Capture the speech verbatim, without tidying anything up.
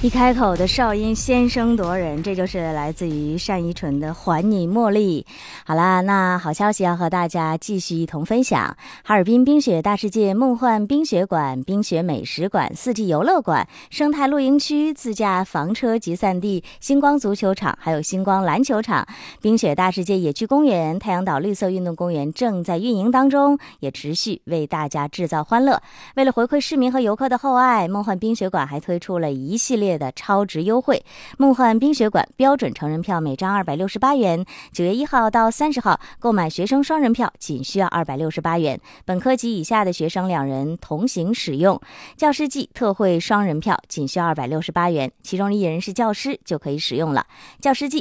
一开口的哨音先声夺人，这就是来自于单依纯的《还你茉莉》。好啦，那好消息要和大家继续一同分享。哈尔滨冰雪大世界梦幻冰雪馆、冰雪美食馆、四季游乐馆、生态露营区、自驾房车集散地、星光足球场，还有星光篮球场、冰雪大世界野区公园、太阳岛绿色运动公园正在运营当中，也持续为大家制造欢乐。为了回馈市民和游客的厚爱，梦幻冰雪馆还推出了一系列的超值优惠。梦幻冰雪馆标准成人票每张二百六十八元，九月一号到三十号购买学生双人票仅需要二百六十八元，本科及以下的学生两人同行使用。教师季特惠双人票仅需要二百六十八元，其中一人是教师就可以使用了。教师季